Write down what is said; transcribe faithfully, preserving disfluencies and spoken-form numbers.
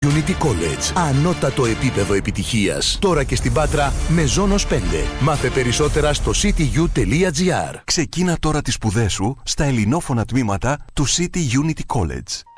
Unity College. Ανώτατο επίπεδο επιτυχίας. Τώρα και στην Πάτρα με Ζώνος πέντε. Μάθε περισσότερα στο σι τι γιου τελεία τζι άρ. Ξεκίνα τώρα τις σπουδές σου στα ελληνόφωνα τμήματα του City Unity College.